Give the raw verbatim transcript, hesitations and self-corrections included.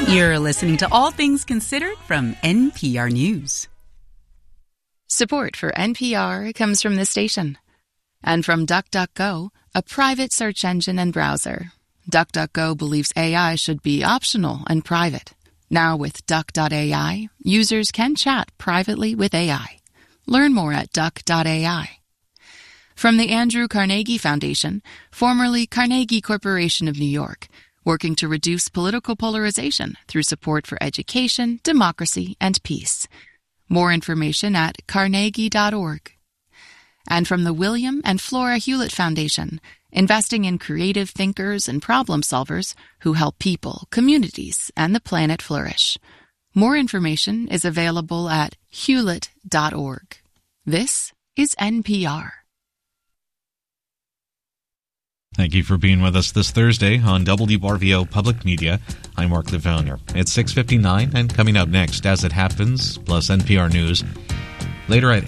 You're listening to All Things Considered from N P R News. Support for N P R comes from this station and from DuckDuckGo, a private search engine and browser. DuckDuckGo believes A I should be optional and private. Now with Duck dot A I, users can chat privately with A I. Learn more at Duck dot A I. From the Andrew Carnegie Foundation, formerly Carnegie Corporation of New York, working to reduce political polarization through support for education, democracy, and peace. More information at carnegie dot org. And from the William and Flora Hewlett Foundation, investing in creative thinkers and problem solvers who help people, communities, and the planet flourish. More information is available at hewlett dot org. This is N P R. Thank you for being with us this Thursday on W R V O Public Media. I'm Mark Levonier. It's six fifty-nine, and coming up next, As It Happens, plus N P R News. Later at